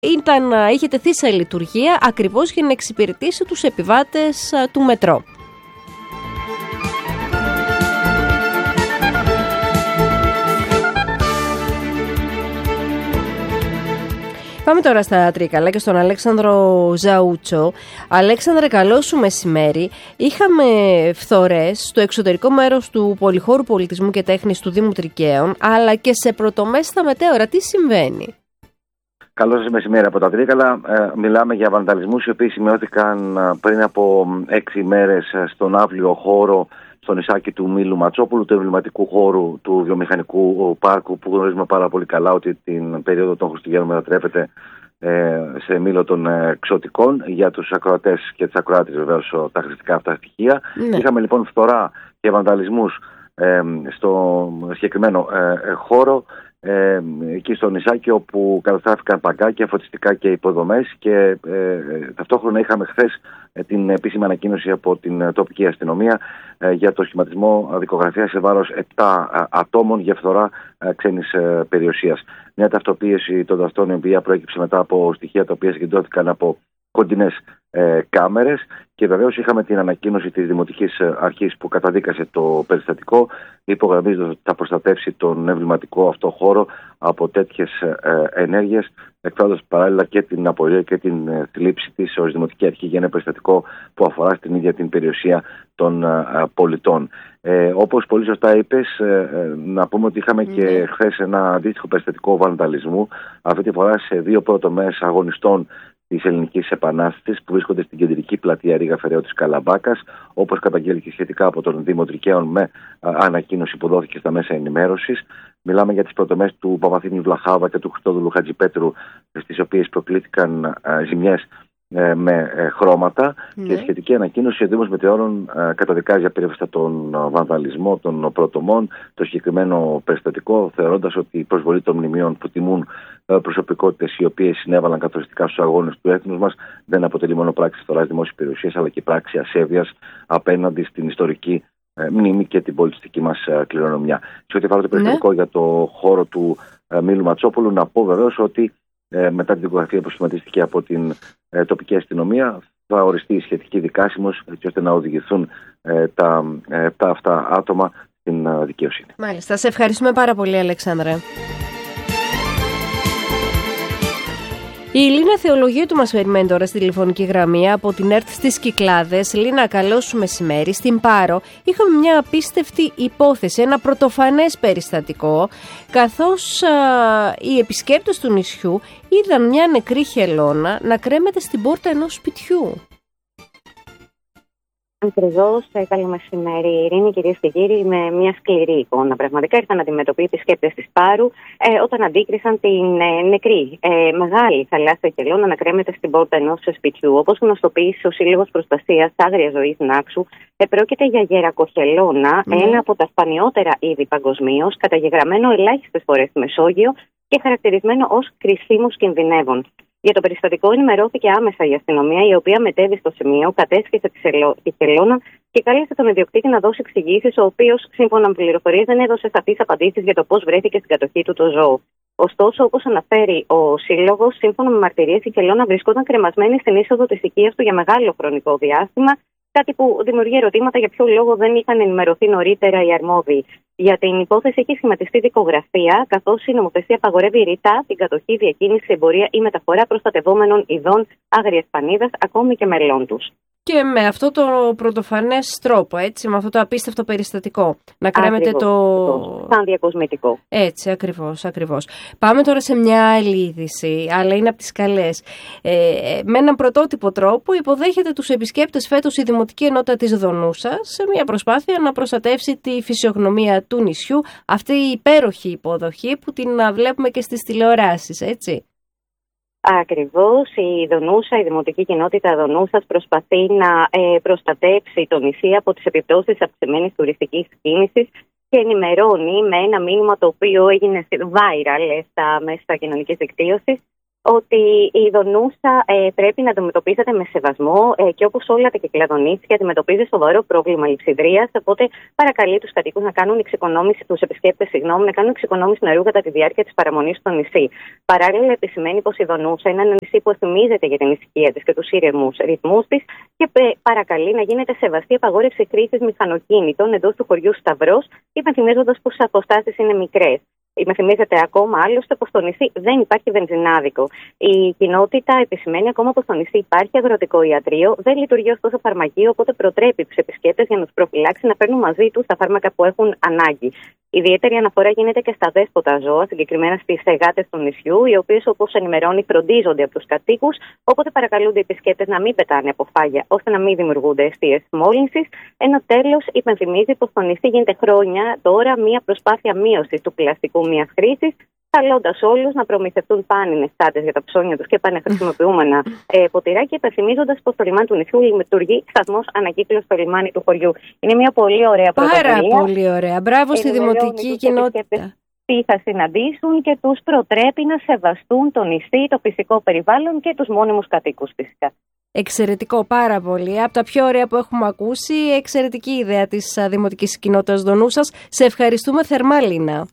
είχε τεθεί σε λειτουργία ακριβώς για να εξυπηρετήσει τους επιβάτες του μετρό. Πάμε τώρα στα Τρίκαλα και στον Αλέξανδρο Ζαούτσο. Αλέξανδρε, καλό σου μεσημέρι. Είχαμε φθορές στο εξωτερικό μέρος του Πολυχώρου Πολιτισμού και Τέχνης του Δήμου Τρικαίων, αλλά και σε πρωτομέστα μετέωρα. Τι συμβαίνει? Καλό σας μεσημέρι από τα Τρίκαλα. Μιλάμε για βανδαλισμούς οι οποίοι σημειώθηκαν πριν από 6 ημέρες στον αύλιο χώρο στο νησάκι του Μήλου Ματσόπουλου, του εμβληματικού χώρου του βιομηχανικού πάρκου, που γνωρίζουμε πάρα πολύ καλά ότι την περίοδο των Χριστουγέννων μετατρέπεται σε μήλο των εξωτικών για τους ακροατές και τις ακροάτες, βεβαίως, τα χρηστικά αυτά στοιχεία. Ναι. Είχαμε λοιπόν φθορά και βανδαλισμούς στο συγκεκριμένο χώρο, εκεί στο νησάκι, όπου καταστράφηκαν παγκάκια, φωτιστικά και υποδομές, και ταυτόχρονα είχαμε χθες την επίσημη ανακοίνωση από την τοπική αστυνομία για το σχηματισμό δικογραφίας σε βάρος 7 ατόμων για φθορά ξένης περιουσίας. Μια ταυτοποίηση των δραστών, η οποία προέκυψε μετά από στοιχεία τα οποία συγκεντρώθηκαν από κοντινές κάμερες, και βεβαίως είχαμε την ανακοίνωση της Δημοτικής Αρχής που καταδίκασε το περιστατικό, υπογραμμίζοντας ότι θα προστατεύσει τον εμβληματικό αυτό χώρο από τέτοιες ενέργειες, εκφράζοντας παράλληλα και την απορία και την θλίψη της ως Δημοτική Αρχή για ένα περιστατικό που αφορά στην ίδια την περιουσία των πολιτών. Όπως πολύ σωστά είπες, να πούμε ότι είχαμε και χθες ένα αντίστοιχο περιστατικό βανδαλισμού, αυτή τη φορά σε 2 πρωτομές αγωνιστών της Ελληνικής Επανάστασης που βρίσκονται στην κεντρική πλατεία Ρήγα Φεραιού της Καλαμπάκας, όπως καταγγέλθηκε σχετικά από τον Δήμο Τρικαίων με ανακοίνωση που δόθηκε στα μέσα ενημέρωσης. Μιλάμε για τις πρωτομές του Παπαθήμιου Βλαχάβα και του Χριστόδουλου Χατζιπέτρου, στις οποίες προκλήθηκαν ζημιές με χρώματα, και σχετική ανακοίνωση ο Δήμος Μετεώρων καταδικάζει απερίφραστα τον βανδαλισμό των πρωτομών, το συγκεκριμένο περιστατικό, θεωρώντας ότι η προσβολή των μνημείων που τιμούν προσωπικότητες οι οποίες συνέβαλαν καθοριστικά στους αγώνες του έθνους μας δεν αποτελεί μόνο πράξη φθοράς δημόσιας περιουσίας, αλλά και πράξη ασέβειας απέναντι στην ιστορική μνήμη και την πολιτιστική μας κληρονομιά. Σε ό,τι αφορά το περιστατικό για το χώρο του Μήλου Ματσόπουλου, να πω βεβαίως ότι μετά την δικογραφία που σχηματίστηκε από την τοπική αστυνομία θα οριστεί η σχετική δικάσιμος, έτσι ώστε να οδηγηθούν τα 7 αυτά άτομα στην δικαιοσύνη. Μάλιστα. Σε ευχαριστούμε πάρα πολύ, Αλέξανδρε. Η Λίνα Θεολογίου μας περιμένει τώρα στη τηλεφωνική γραμμή από την ΕΡΤ στις Κυκλάδες. Λίνα, καλό σου μεσημέρι. Στην Πάρο είχαμε μια απίστευτη υπόθεση, ένα πρωτοφανές περιστατικό, καθώς οι επισκέπτες του νησιού είδαν μια νεκρή χελώνα να κρέμεται στην πόρτα ενός σπιτιού. Ακριβώς, καλό μεσημέρι, Ειρήνη, κυρίες και κύριοι, με μια σκληρή εικόνα. Πραγματικά ήρθαν να αντιμετωπίσουν οι επισκέπτες της Πάρου όταν αντίκρισαν την νεκρή μεγάλη θαλάσσια χελώνα να κρέμεται στην πόρτα ενός σπιτιού. Όπως γνωστοποίησε ο Σύλλογος Προστασίας Άγριας Ζωής Νάξου, πρόκειται για γερακοχελώνα, ένα από τα σπανιότερα είδη παγκοσμίως, καταγεγραμμένο ελάχιστες φορές στη Μεσόγειο και χαρακτηρισμένο ως κρισίμους κινδυνεύων. Για το περιστατικό ενημερώθηκε άμεσα η αστυνομία, η οποία μετέβη στο σημείο, κατέσχεσε τη χελώνα και κάλεσε τον ιδιοκτήτη να δώσει εξηγήσεις, ο οποίος, σύμφωνα με πληροφορίες, δεν έδωσε σαφείς απαντήσεις για το πώς βρέθηκε στην κατοχή του το ζώο. Ωστόσο, όπως αναφέρει ο Σύλλογος, σύμφωνα με μαρτυρίες, η χελώνα βρισκόταν κρεμασμένη στην είσοδο της οικίας του για μεγάλο χρονικό διάστημα. Κάτι που δημιουργεί ερωτήματα για ποιο λόγο δεν είχαν ενημερωθεί νωρίτερα οι αρμόδιοι. Για την υπόθεση έχει σχηματιστεί δικογραφία, καθώς η νομοθεσία απαγορεύει ρητά την κατοχή, διακίνηση, εμπορία ή μεταφορά προστατευόμενων ειδών άγριας πανίδας, ακόμη και μελών τους. Και με αυτό το πρωτοφανές τρόπο, έτσι, με αυτό το απίστευτο περιστατικό. Να κρέμεται σαν διακοσμητικό. Έτσι, ακριβώς. Πάμε τώρα σε μια άλλη είδηση, αλλά είναι από τις καλές. Με έναν πρωτότυπο τρόπο υποδέχεται τους επισκέπτες φέτος η Δημοτική Ενότητα της Δονούσας σε μια προσπάθεια να προστατεύσει τη φυσιογνωμία του νησιού. Αυτή η υπέροχη υποδοχή που την βλέπουμε και στις τηλεοράσεις, έτσι. Ακριβώς, η Δονούσα, η Δημοτική Κοινότητα Δονούσας προσπαθεί να προστατεύσει το νησί από τις επιπτώσεις της αυξημένης τουριστικής κίνησης και ενημερώνει με ένα μήνυμα το οποίο έγινε viral στα μέσα κοινωνικής δικτύωσης ότι η Δονούσα πρέπει να αντιμετωπίζεται με σεβασμό και όπως όλα τα κυκλαδονήσια αντιμετωπίζει σοβαρό πρόβλημα λειψιδρίας. Οπότε παρακαλεί τους κατοίκους να κάνουν τους επισκέπτες να κάνουν εξοικονόμηση νερού κατά τη διάρκεια της παραμονής στο νησί. Παράλληλα, επισημαίνει πως η Δονούσα είναι ένα νησί που θυμίζεται για την ησυχία της και τους ήρεμους ρυθμούς της και παρακαλεί να γίνεται σεβαστή απαγόρευση χρήσης μηχανοκίνητων εντός του χωριού Σταυρός, υπενθυμίζοντας πως οι αποστάσεις είναι μικρές. Υπενθυμίζεται ακόμα άλλωστε πως στο νησί δεν υπάρχει βενζινάδικο. Η κοινότητα επισημαίνει ακόμα πως στο νησί υπάρχει αγροτικό ιατρείο, δεν λειτουργεί ωστόσο φαρμακείο, οπότε προτρέπει τους επισκέπτες για να τους προφυλάξει να παίρνουν μαζί τους τα φάρμακα που έχουν ανάγκη. Ιδιαίτερη αναφορά γίνεται και στα δέσποτα ζώα, συγκεκριμένα στις γάτες του νησιού, οι οποίες, όπως ενημερώνει, φροντίζονται από τους κατοίκους. Οπότε παρακαλούνται οι επισκέπτες να μην πετάνε από φάγια, ώστε να μην δημιουργούνται αιστείες μόλυνσης. Ενώ τέλος, υπενθυμίζει πως στο νησί γίνεται χρόνια τώρα μια προσπάθεια μείωσης του πλαστικού μιας χρήσης, καλώντας όλους να προμηθευτούν πάνινες τάτες για τα ψώνια τους και πανεχρησιμοποιούμενα ποτηρά και υπενθυμίζοντας πως στο λιμάνι του νησιού λειτουργεί σταθμός ανακύκλωσης στο λιμάνι του χωριού. Είναι μια πολύ ωραία πρωτοβουλία. Πάρα πολύ ωραία. Μπράβο στη δημοτική κοινότητα. Τι θα συναντήσουν και τους προτρέπει να σεβαστούν το νησί, το φυσικό περιβάλλον και τους μόνιμους κατοίκους φυσικά. Εξαιρετικό, πάρα πολύ. Από τα πιο ωραία που έχουμε ακούσει, εξαιρετική ιδέα της δημοτικής κοινότητας Δονούσας. Σε ευχαριστούμε θερμά, Λίνα.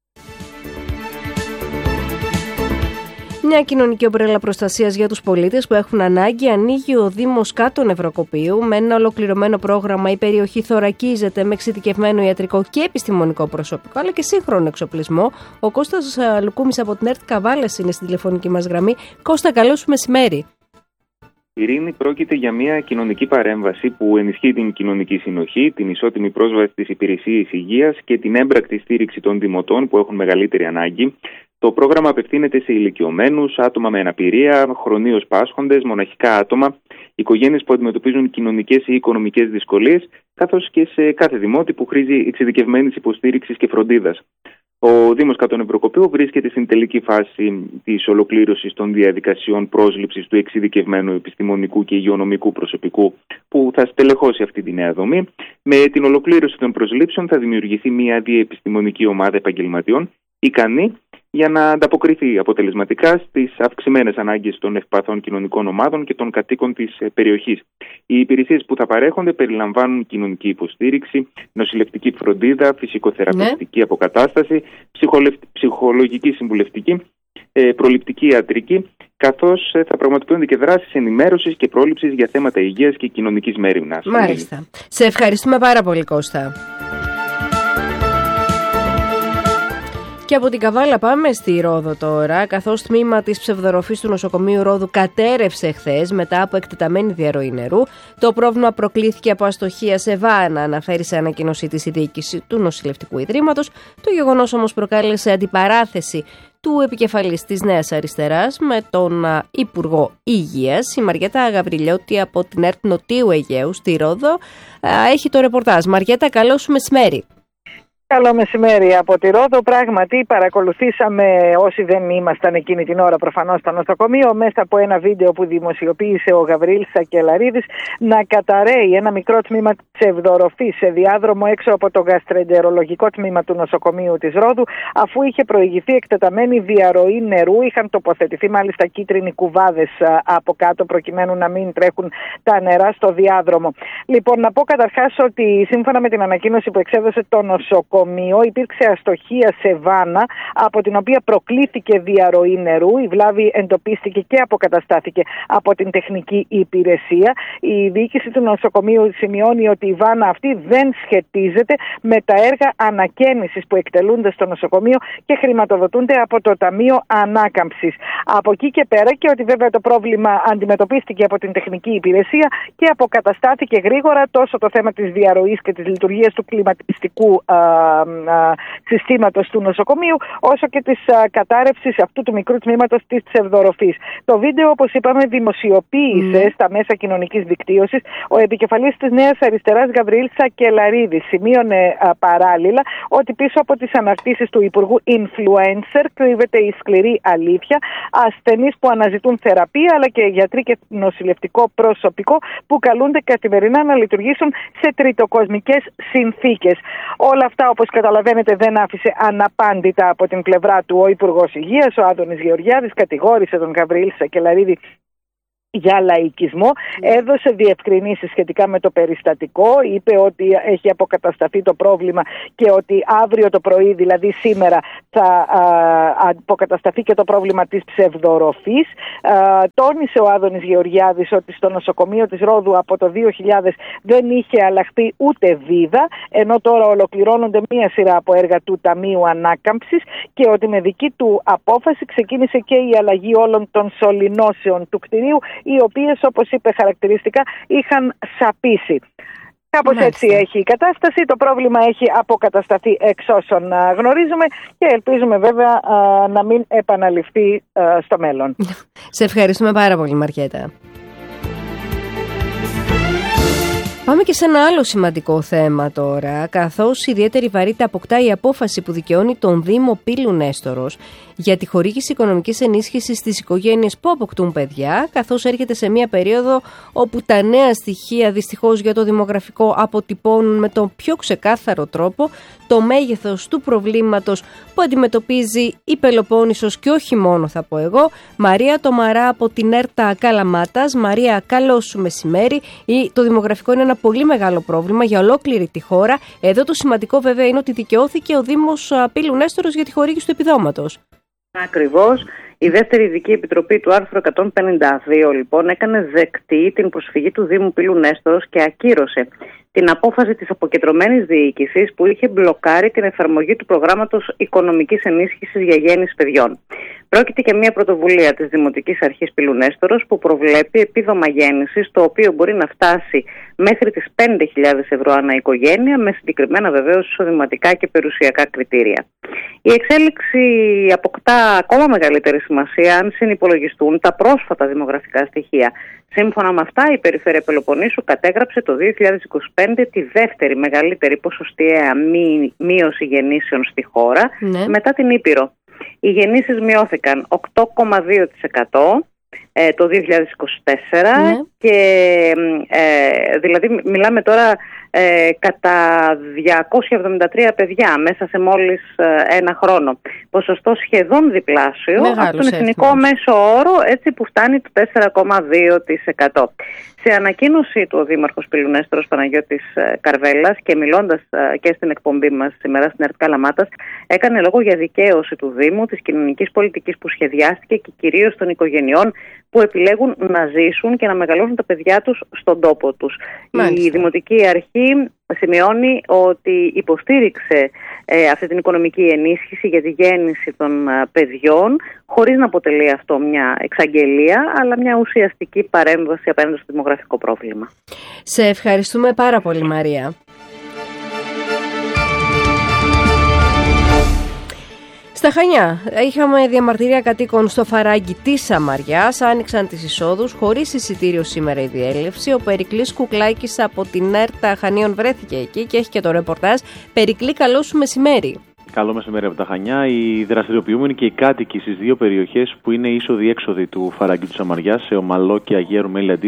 Μια κοινωνική ομπρέλα προστασίας για τους πολίτες που έχουν ανάγκη ανοίγει ο Δήμος Κάτω Νευροκοπείου. Με ένα ολοκληρωμένο πρόγραμμα η περιοχή θωρακίζεται με εξειδικευμένο ιατρικό και επιστημονικό προσωπικό αλλά και σύγχρονο εξοπλισμό. Ο Κώστας Λουκούμης από την ΕΡΤ Καβάλας είναι στην τηλεφωνική μας γραμμή. Κώστα, καλό σου μεσημέρι. Ειρήνη, πρόκειται για μια κοινωνική παρέμβαση που ενισχύει την κοινωνική συνοχή, την ισότιμη πρόσβαση στις υπηρεσίες υγείας και την έμπρακτη στήριξη των δημοτών που έχουν μεγαλύτερη ανάγκη. Το πρόγραμμα απευθύνεται σε ηλικιωμένους, άτομα με αναπηρία, χρονίως πάσχοντες, μοναχικά άτομα, οικογένειες που αντιμετωπίζουν κοινωνικές ή οικονομικές δυσκολίες, καθώς και σε κάθε δημότη που χρήζει εξειδικευμένης υποστήριξης και φροντίδας. Ο Δήμος Κάτω Νευροκοπείου βρίσκεται στην τελική φάση της ολοκλήρωσης των διαδικασιών πρόσληψης του εξειδικευμένου επιστημονικού και υγειονομικού προσωπικού που θα στελεχώσει αυτή τη νέα δομή. Με την ολοκλήρωση των προσλήψεων θα δημιουργηθεί μια διεπιστημονική ομάδα επαγγελματιών ικανή για να ανταποκριθεί αποτελεσματικά στις αυξημένες ανάγκες των ευπαθών κοινωνικών ομάδων και των κατοίκων της περιοχής. Οι υπηρεσίες που θα παρέχονται περιλαμβάνουν κοινωνική υποστήριξη, νοσηλευτική φροντίδα, φυσικοθεραπευτική αποκατάσταση, ψυχολογική συμβουλευτική, προληπτική ιατρική, καθώς θα πραγματοποιούνται και δράσεις ενημέρωσης και πρόληψης για θέματα υγείας και κοινωνικής μέριμνας. Μάλιστα. Σε ευχαριστούμε πάρα πολύ, Κώστα. Και από την Καβάλα πάμε στη Ρόδο τώρα, καθώς τμήμα της ψευδορροφής του νοσοκομείου Ρόδου κατέρευσε χθες μετά από εκτεταμένη διαρροή νερού. Το πρόβλημα προκλήθηκε από αστοχία σε βάνα, αναφέρει σε ανακοίνωσή της η διοίκηση του νοσηλευτικού ιδρύματος. Το γεγονός όμως προκάλεσε αντιπαράθεση του επικεφαλής της Νέας Αριστεράς με τον Υπουργό Υγείας. Η Μαριέτα Γαβριλιώτη από την ΕΡΤ Νοτίου Αιγαίου στη Ρόδο έχει το ρεπορτάζ. Μαριέτα, καλό σου μεσημέρι. Καλό μεσημέρι από τη Ρόδο. Πράγματι παρακολουθήσαμε, όσοι δεν ήμασταν εκείνη την ώρα προφανώς στο νοσοκομείο, μέσα από ένα βίντεο που δημοσιοποίησε ο Γαβρίλης Σακελαρίδης, να καταραίει ένα μικρό τμήμα ψευδορροφής σε διάδρομο έξω από το γαστρεντερολογικό τμήμα του νοσοκομείου της Ρόδου, αφού είχε προηγηθεί εκτεταμένη διαρροή νερού. Είχαν τοποθετηθεί μάλιστα κίτρινοι κουβάδες από κάτω προκειμένου να μην τρέχουν τα νερά στο διάδρομο. Λοιπόν, να πω καταρχάς ότι σύμφωνα με την ανακοίνωση που εξέδωσε το νοσοκομείο, υπήρξε αστοχία σε βάνα από την οποία προκλήθηκε διαρροή νερού. Η βλάβη εντοπίστηκε και αποκαταστάθηκε από την τεχνική υπηρεσία. Η διοίκηση του νοσοκομείου σημειώνει ότι η βάνα αυτή δεν σχετίζεται με τα έργα ανακαίνησης που εκτελούνται στο νοσοκομείο και χρηματοδοτούνται από το Ταμείο Ανάκαμψης. Από εκεί και πέρα, και ότι βέβαια το πρόβλημα αντιμετωπίστηκε από την τεχνική υπηρεσία και αποκαταστάθηκε γρήγορα τόσο το θέμα της διαρροής και της λειτουργίας του κλιματιστικού συστήματος του νοσοκομείου, όσο και της κατάρρευσης αυτού του μικρού τμήματος της ψευδορροφής. Το βίντεο, όπως είπαμε, δημοσιοποίησε στα μέσα κοινωνικής δικτύωσης ο επικεφαλής της Νέας Αριστεράς Γαβρίλης Σακελαρίδης. Σημείωνε παράλληλα ότι πίσω από τις αναρτήσεις του Υπουργού Influencer κρύβεται η σκληρή αλήθεια. Ασθενείς που αναζητούν θεραπεία, αλλά και γιατροί και νοσηλευτικό προσωπικό που καλούνται καθημερινά να λειτουργήσουν σε τριτοκοσμικές συνθήκες. Όλα αυτά, όπως καταλαβαίνετε δεν άφησε αναπάντητα από την πλευρά του ο Υπουργός Υγείας, ο Άδωνης Γεωργιάδης, κατηγόρησε τον Γαβριήλ Σακελαρίδη για λαϊκισμό, έδωσε διευκρινήσεις σχετικά με το περιστατικό, είπε ότι έχει αποκατασταθεί το πρόβλημα και ότι αύριο το πρωί, δηλαδή σήμερα, θα αποκατασταθεί και το πρόβλημα της ψευδορροφής. Τόνισε ο Άδωνης Γεωργιάδης ότι στο νοσοκομείο της Ρόδου από το 2000 δεν είχε αλλάχθει ούτε βίδα, ενώ τώρα ολοκληρώνονται μία σειρά από έργα του Ταμείου Ανάκαμψης και ότι με δική του απόφαση ξεκίνησε και η αλλαγή όλων των σωληνώσεων του κτηρίου, οι οποίες, όπως είπε χαρακτηριστικά, είχαν σαπίσει. Κάπως έτσι έχει η κατάσταση. Το πρόβλημα έχει αποκατασταθεί εξ όσων γνωρίζουμε και ελπίζουμε βέβαια να μην επαναληφθεί στο μέλλον. Σε ευχαριστούμε πάρα πολύ, Μαριέτα. Πάμε και σε ένα άλλο σημαντικό θέμα τώρα, καθώς ιδιαίτερη βαρύτητα αποκτά η απόφαση που δικαιώνει τον Δήμο Πύλου Νέστορος για τη χορήγηση οικονομικής ενίσχυσης στις οικογένειες που αποκτούν παιδιά, καθώς έρχεται σε μια περίοδο όπου τα νέα στοιχεία δυστυχώς για το δημογραφικό αποτυπώνουν με τον πιο ξεκάθαρο τρόπο το μέγεθος του προβλήματος που αντιμετωπίζει η Πελοπόννησος και όχι μόνο, θα πω εγώ. Μαρία Τομαρά από την Έρτα Καλαμάτας. Μαρία, καλό σου μεσημέρι. Το δημογραφικό είναι ένα πολύ μεγάλο πρόβλημα για ολόκληρη τη χώρα. Εδώ το σημαντικό βέβαια είναι ότι δικαιώθηκε ο Δήμος Πύλου Νέστορος για τη χορήγηση του επιδόματος. Ακριβώς. Η δεύτερη ειδική επιτροπή του άρθρου 152 λοιπόν έκανε δεκτή την προσφυγή του Δήμου Πύλου Νέστορος και ακύρωσε την απόφαση της αποκεντρωμένης διοίκησης που είχε μπλοκάρει την εφαρμογή του προγράμματος οικονομικής ενίσχυσης για γέννηση παιδιών. Πρόκειται για μια πρωτοβουλία της Δημοτικής Αρχής Πύλου Νέστορος που προβλέπει επίδομα γέννησης, το οποίο μπορεί να φτάσει μέχρι τις 5.000 ευρώ ανά οικογένεια, με συγκεκριμένα βεβαίως εισοδηματικά και περιουσιακά κριτήρια. Η εξέλιξη αποκτά ακόμα μεγαλύτερη σημασία αν συνυπολογιστούν τα πρόσφατα δημογραφικά στοιχεία. Σύμφωνα με αυτά, η Περιφέρεια Πελοποννήσου κατέγραψε το 2025 τη δεύτερη μεγαλύτερη ποσοστιαία μείωση γεννήσεων στη χώρα, μετά την Ήπειρο. Οι γεννήσεις μειώθηκαν 8,2% το 2024 και δηλαδή μιλάμε τώρα κατά 273 παιδιά μέσα σε μόλις ένα χρόνο. Ποσοστό σχεδόν διπλάσιο από τον εθνικό μέσο όρο, έτσι που φτάνει το 4,2%. Σε ανακοίνωση του ο Δήμαρχος Πύλου Νέστορος Παναγιώτης Καρβέλας και μιλώντας και στην εκπομπή μας σήμερα στην Έρτα Καλαμάτας, έκανε λόγο για δικαίωση του Δήμου, της κοινωνικής πολιτικής που σχεδιάστηκε και κυρίως των οικογενειών που επιλέγουν να ζήσουν και να μεγαλώσουν τα παιδιά τους στον τόπο τους. Η Δημοτική Αρχή σημειώνει ότι υποστήριξε αυτή την οικονομική ενίσχυση για τη γέννηση των παιδιών, χωρίς να αποτελεί αυτό μια εξαγγελία, αλλά μια ουσιαστική παρέμβαση απέναντι στο δημογραφικό πρόβλημα. Σε ευχαριστούμε πάρα πολύ, Μαρία. Στα Χανιά είχαμε διαμαρτυρία κατοίκων στο Φαράγγι της Σαμαριάς. Άνοιξαν τις εισόδους χωρίς εισιτήριο σήμερα η διέλευση. Ο Περικλής Κουκλάκης από την Έρτα Χανίων βρέθηκε εκεί και έχει και το ρεπορτάζ. Περικλή, καλό σου μεσημέρι. Καλό μεσημέρι από τα Χανιά. Οι δραστηριοποιούμενοι και οι κάτοικοι στις δύο περιοχές που είναι είσοδοι-έξοδοι του Φαράγγι της Σαμαριάς, σε Ομαλό και Αγία Ρουμέλη